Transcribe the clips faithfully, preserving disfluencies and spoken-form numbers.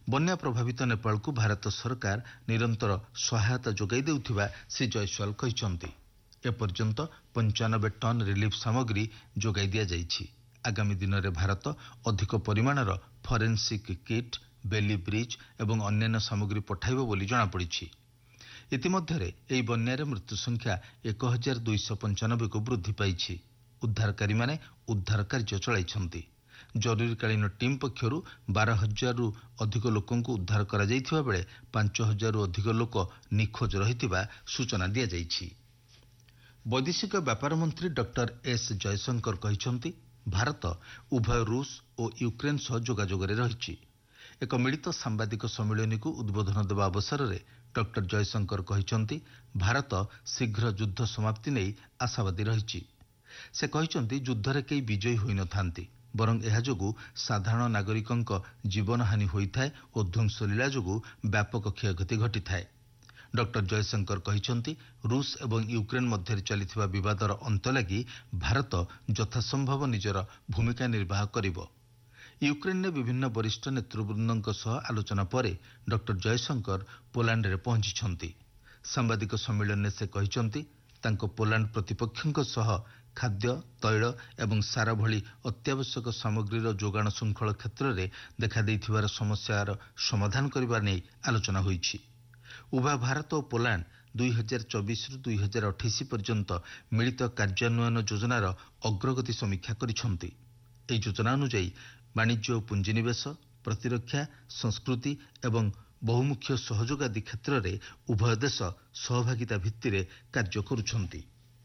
ବନ୍ୟା ପ୍ରଭାବିତ ନେପାଳକୁ ଭାରତ ସରକାର ନିରନ୍ତର ସହାୟତା ଯୋଗାଇ ଦେଉଥିବା ଶ୍ରୀ ଜୟସ୍ୱାଲ କହିଛନ୍ତି। ଏପର୍ଯ୍ୟନ୍ତ ପଞ୍ଚାନବେ ଟନ୍ ରିଲିଫ୍ ସାମଗ୍ରୀ ଯୋଗାଇ ଦିଆଯାଇଛି। ଆଗାମୀ ଦିନରେ ଭାରତ ଅଧିକ ପରିମାଣର ଫରେନ୍ସିକ୍ କିଟ୍, ବେଲି ବ୍ରିଜ୍ ଏବଂ ଅନ୍ୟାନ୍ୟ ସାମଗ୍ରୀ ପଠାଇବ ବୋଲି ଜଣାପଡ଼ିଛି। ଇତିମଧ୍ୟରେ ଏହି ବନ୍ୟାରେ ମୃତ୍ୟୁ ସଂଖ୍ୟା ଏକ ହଜାର ଦୁଇଶହ ପଞ୍ଚାନବେକୁ ବୃଦ୍ଧି ପାଇଛି। ଉଦ୍ଧାରକାରୀମାନେ ଉଦ୍ଧାର କାର୍ଯ୍ୟ ଚଳାଇଛନ୍ତି। ଜରୁରୀକାଳୀନ ଟିମ୍ ପକ୍ଷରୁ ବାର ହଜାରରୁ ଅଧିକ ଲୋକଙ୍କୁ ଉଦ୍ଧାର କରାଯାଇଥିବା ବେଳେ ପାଞ୍ଚ ହଜାରରୁ ଅଧିକ ଲୋକ ନିଖୋଜ ରହିଥିବା ସୂଚନା ଦିଆଯାଇଛି। ବୈଦେଶିକ ବ୍ୟାପାର ମନ୍ତ୍ରୀ ଡକ୍ଟର ଏସ୍ ଜୟଶଙ୍କର କହିଛନ୍ତି, ଭାରତ ଉଭୟ ରୁଷ ଓ ୟୁକ୍ରେନ୍ ସହ ଯୋଗାଯୋଗରେ ରହିଛି। ଏକ ମିଳିତ ସାମ୍ବାଦିକ ସମ୍ମିଳନୀକୁ ଉଦ୍ବୋଧନ ଦେବା ଅବସରରେ ଡକ୍ଟର ଜୟଶଙ୍କର କହିଛନ୍ତି, ଭାରତ ଶୀଘ୍ର ଯୁଦ୍ଧ ସମାପ୍ତି ନେଇ ଆଶାବାଦୀ ରହିଛି। ସେ କହିଛନ୍ତି, ଯୁଦ୍ଧରେ କେହି ବିଜୟୀ ହୋଇନଥାନ୍ତି, ବରଂ ଏହା ଯୋଗୁଁ ସାଧାରଣ ନାଗରିକଙ୍କ ଜୀବନହାନି ହୋଇଥାଏ ଓ ଧ୍ୱଂସଲୀଳା ଯୋଗୁଁ ବ୍ୟାପକ କ୍ଷୟକ୍ଷତି ଘଟିଥାଏ। ଡକ୍ଟର ଜୟଶଙ୍କର କହିଛନ୍ତି, ରୁଷ ଏବଂ ୟୁକ୍ରେନ୍ ମଧ୍ୟରେ ଚାଲିଥିବା ବିବାଦର ଅନ୍ତ ଲାଗି ଭାରତ ଯଥାସମ୍ଭବ ନିଜର ଭୂମିକା ନିର୍ବାହ କରିବ। ୟୁକ୍ରେନ୍ରେ ବିଭିନ୍ନ ବରିଷ୍ଠ ନେତୃବୃନ୍ଦଙ୍କ ସହ ଆଲୋଚନା ପରେ ଡକ୍ଟର ଜୟଶଙ୍କର ପୋଲାଣ୍ଡରେ ପହଞ୍ଚିଛନ୍ତି। ସାମ୍ବାଦିକ ସମ୍ମିଳନୀରେ ସେ କହିଛନ୍ତି, ତାଙ୍କ ପୋଲାଣ୍ଡ ପ୍ରତିପକ୍ଷଙ୍କ ସହ ଖାଦ୍ୟ, ତୈଳ ଏବଂ ସାର ଭଳି ଅତ୍ୟାବଶ୍ୟକ ସାମଗ୍ରୀର ଯୋଗାଣ ଶୃଙ୍ଖଳ କ୍ଷେତ୍ରରେ ଦେଖାଦେଇଥିବାର ସମସ୍ୟାର ସମାଧାନ କରିବା ନେଇ ଆଲୋଚନା ହୋଇଛି। ଉଭୟ ଭାରତ ଓ ପୋଲାଣ୍ଡ ଦୁଇ ହଜାର ଚବିଶରୁ ଦୁଇ ହଜାର ଅଠେଇଶ ପର୍ଯ୍ୟନ୍ତ ମିଳିତ କାର୍ଯ୍ୟାନ୍ୱୟନ ଯୋଜନାର ଅଗ୍ରଗତି ସମୀକ୍ଷା କରିଛନ୍ତି। ଏହି ଯୋଜନା ଅନୁଯାୟୀ ବାଣିଜ୍ୟ ଓ ପୁଞ୍ଜିନିବେଶ, ପ୍ରତିରକ୍ଷା, ସଂସ୍କୃତି ଏବଂ ବହୁମୁଖୀ ସହଯୋଗ ଆଦି କ୍ଷେତ୍ରରେ ଉଭୟ ଦେଶ ସହଭାଗିତା ଭିତ୍ତିରେ କାର୍ଯ୍ୟ କରୁଛନ୍ତି।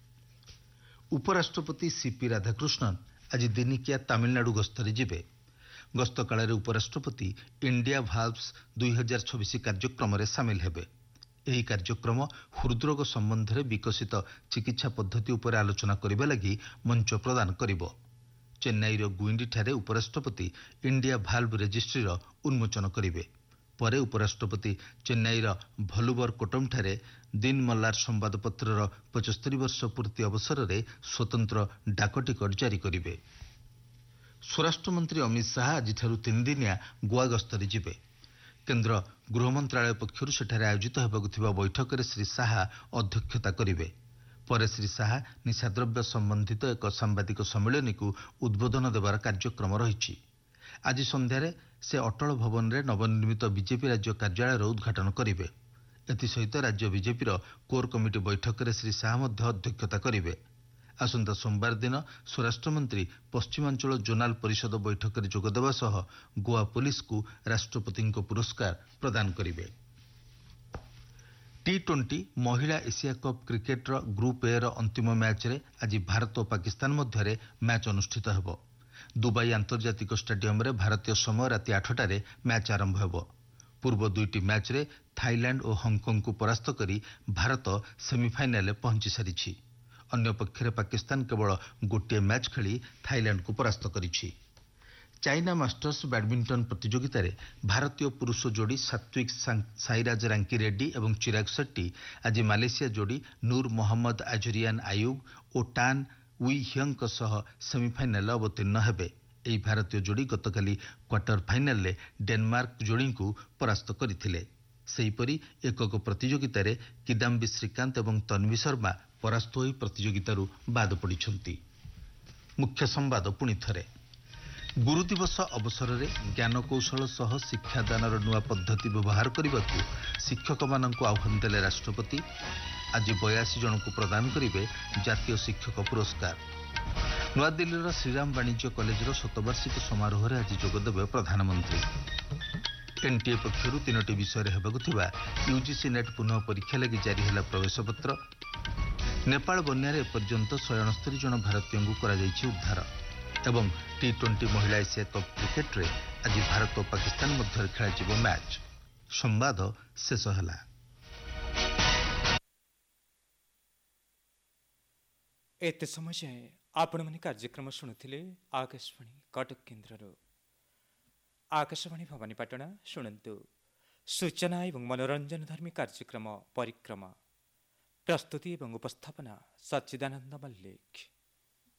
ଉପରାଷ୍ଟ୍ରପତି ସିପି ରାଧାକୃଷ୍ଣନ୍ ଆଜି ଦିନିକିଆ ତାମିଲନାଡୁ ଗସ୍ତରେ ଯିବେ। ଗସ୍ତ କାଳରେ ଉପରାଷ୍ଟ୍ରପତି ଇଣ୍ଡିଆ ଭାଲ୍ଭସ୍ ଦୁଇ ହଜାର ଛବିଶ କାର୍ଯ୍ୟକ୍ରମରେ ସାମିଲ ହେବେ। ଏହି କାର୍ଯ୍ୟକ୍ରମ ହୃଦରୋଗ ସମ୍ବନ୍ଧରେ ବିକଶିତ ଚିକିତ୍ସା ପଦ୍ଧତି ଉପରେ ଆଲୋଚନା କରିବା ଲାଗି ମଞ୍ଚ ପ୍ରଦାନ କରିବ। ଚେନ୍ନାଇର ଗୁଇଣ୍ଡିଠାରେ ଉପରାଷ୍ଟ୍ରପତି ଇଣ୍ଡିଆ ଭାଲ୍ଭ ରେଜିଷ୍ଟ୍ରିର ଉନ୍ମୋଚନ କରିବେ। ପରେ ଉପରାଷ୍ଟ୍ରପତି ଚେନ୍ନାଇର ଭଲୁବର କୋଟମଠାରେ ଦିନ୍ ମଲ୍ଲାର ସମ୍ବାଦପତ୍ରର ପଚସ୍ତରୀ ବର୍ଷ ପୂର୍ତ୍ତି ଅବସରରେ ସ୍ୱତନ୍ତ୍ର ଡାକଟିକଟ ଜାରି କରିବେ। ସ୍ୱରାଷ୍ଟ୍ରମନ୍ତ୍ରୀ ଅମିତ ଶାହା ଆଜିଠାରୁ ତିନିଦିନିଆ ଗୋଆ ଗସ୍ତରେ ଯିବେ। କେନ୍ଦ୍ର ଗୃହ ମନ୍ତ୍ରାଳୟ ପକ୍ଷରୁ ସେଠାରେ ଆୟୋଜିତ ହେବାକୁ ଥିବା ବୈଠକରେ ଶ୍ରୀ ଶାହା ଅଧ୍ୟକ୍ଷତା କରିବେ। ପରେ ଶ୍ରୀ ଶାହା ନିଶାଦ୍ରବ୍ୟ ସମ୍ବନ୍ଧିତ ଏକ ସାମ୍ବାଦିକ ସମ୍ମିଳନୀକୁ ଉଦ୍ବୋଧନ ଦେବାର କାର୍ଯ୍ୟକ୍ରମ ରହିଛି। ଆଜି ସନ୍ଧ୍ୟାରେ ସେ ଅଟଳ ଭବନରେ ନବନିର୍ମିତ ବିଜେପି ରାଜ୍ୟ କାର୍ଯ୍ୟାଳୟର ଉଦ୍ଘାଟନ କରିବେ। ଏଥିସହିତ ରାଜ୍ୟ ବିଜେପିର କୋର୍ କମିଟି ବୈଠକରେ ଶ୍ରୀ ଶାହା ମଧ୍ୟ ଅଧ୍ୟକ୍ଷତା କରିବେ। ଆସନ୍ତା ସୋମବାର ଦିନ ସ୍ୱରାଷ୍ଟ୍ରମନ୍ତ୍ରୀ ପଶ୍ଚିମାଞ୍ଚଳ ଜୋନାଲ ପରିଷଦ ବୈଠକରେ ଯୋଗଦେବା ସହ ଗୋଆ ପୋଲିସକୁ ରାଷ୍ଟ୍ରପତିଙ୍କ ପୁରସ୍କାର ପ୍ରଦାନ କରିବେ। ଟି ଟ୍ୱେଣ୍ଟି ମହିଳା Asia cup cricketer group A ର ଅନ୍ତିମ ମ୍ୟାଚ୍ରେ ଆଜି ଭାରତ ଓ ପାକିସ୍ତାନ ମଧ୍ୟରେ ମ୍ୟାଚ୍ ଅନୁଷ୍ଠିତ ହେବ। ଦୁବାଇ ଆନ୍ତର୍ଜାତିକ ଷ୍ଟାଡିୟମରେ ଭାରତୀୟ ସମୟ ରାତି ଆଠଟାରେ ମ୍ୟାଚ୍ ଆରମ୍ଭ ହେବ। ପୂର୍ବ ଦୁଇଟି ମ୍ୟାଚ୍ରେ ଥାଇଲ୍ୟାଣ୍ଡ ଓ ହଂକଂକୁ ପରାସ୍ତ କରି ଭାରତ ସେମିଫାଇନାଲରେ ପହଞ୍ଚି ସାରିଛି। ଅନ୍ୟପକ୍ଷରେ ପାକିସ୍ତାନ କେବଳ ଗୋଟିଏ ମ୍ୟାଚ୍ ଖେଳି ଥାଇଲ୍ୟାଣ୍ଡକୁ ପରାସ୍ତ କରିଛି। ଚାଇନା ମାଷ୍ଟର୍ସ ବ୍ୟାଡମିଣ୍ଟନ ପ୍ରତିଯୋଗିତାରେ ଭାରତୀୟ ପୁରୁଷ ଯୋଡ଼ି ସାତ୍ୱିକ ସାଇରାଜ ରାଙ୍କି ରେଡ୍ଡି ଏବଂ ଚିରାଗ ସେଟ୍ଟି ଆଜି ମାଲେସିଆ ଯୋଡ଼ି ନୁର ମହମ୍ମଦ ଆଜରିଆନ ଆୟୁବ ଓ ଟାନ୍ ୱି ହିୟଙ୍କ ସହ ସେମିଫାଇନାଲରେ ଅବତୀର୍ଣ୍ଣ ହେବେ। ଏହି ଭାରତୀୟ ଯୋଡ଼ି ଗତକାଲି କ୍ୱାର୍ଟର ଫାଇନାଲରେ ଡେନମାର୍କ ଯୋଡ଼ିଙ୍କୁ ପରାସ୍ତ କରିଥିଲେ। ସେହିପରି ଏକକ ପ୍ରତିଯୋଗିତାରେ କିଦାମ୍ବି ଶ୍ରୀକାନ୍ତ ଏବଂ ତନ୍ବି ଶର୍ମା ପରାସ୍ତ ହୋଇ ପ୍ରତିଯୋଗିତାରୁ ବାଦ ପଡ଼ିଛନ୍ତି। ମୁଖ୍ୟ ସମ୍ବାଦ ପୁଣି ଥରେ। ଗୁରୁ ଦିବସ ଅବସରରେ ଜ୍ଞାନକୌଶଳ ସହ ଶିକ୍ଷାଦାନର ନୂଆ ପଦ୍ଧତି ବ୍ୟବହାର କରିବାକୁ ଶିକ୍ଷକମାନଙ୍କୁ ଆହ୍ୱାନ ଦେଲେ ରାଷ୍ଟ୍ରପତି। ଆଜି ବୟାଅଶୀ ଜଣଙ୍କୁ ପ୍ରଦାନ କରିବେ ଜାତୀୟ ଶିକ୍ଷକ ପୁରସ୍କାର। ନୂଆଦିଲ୍ଲୀର ଶ୍ରୀରାମ ବାଣିଜ୍ୟ କଲେଜର ଶତବାର୍ଷିକ ସମାରୋହରେ ଆଜି ଯୋଗଦେବେ ପ୍ରଧାନମନ୍ତ୍ରୀ। ଏନ୍ଟିଏ ପକ୍ଷରୁ ତିନୋଟି ବିଷୟରେ ହେବାକୁ ଥିବା ୟୁଜିସି ନେଟ୍ ପୁନଃ ପରୀକ୍ଷା ଲାଗି ଜାରି ହେଲା ପ୍ରବେଶପତ୍ର। ନେପାଳ ବନ୍ୟାରେ ଏପର୍ଯ୍ୟନ୍ତ ଶହେ ଅଣସ୍ତରୀ ଜଣ ଭାରତୀୟଙ୍କୁ କରାଯାଇଛି ଉଦ୍ଧାର। ଏବଂ ଟି ଟ୍ୱେଣ୍ଟି ମହିଳା ଏସିଆ କପ୍ କ୍ରିକେଟରେ ଆଜି ଭାରତ ଓ ପାକିସ୍ତାନ ମଧ୍ୟରେ ଖେଳାଯିବ ମ୍ୟାଚ୍। ସମ୍ବାଦ ଶେଷ ହେଲା। ଏତେ ସମୟ ଯାଏଁ ଆପଣମାନେ କାର୍ଯ୍ୟକ୍ରମ ଶୁଣୁଥିଲେ ଆକାଶବାଣୀ କଟକ କେନ୍ଦ୍ରରୁ। ଆକାଶବାଣୀ ଭବାନୀପାଟଣା ଶୁଣନ୍ତୁ ସୂଚନା ଏବଂ ମନୋରଞ୍ଜନ ଧର୍ମୀ କାର୍ଯ୍ୟକ୍ରମ ପରିକ୍ରମା। ପ୍ରସ୍ତୁତି ଏବଂ ଉପସ୍ଥାପନା ସଚ୍ଚିଦାନନ୍ଦ ମଲ୍ଲିକ।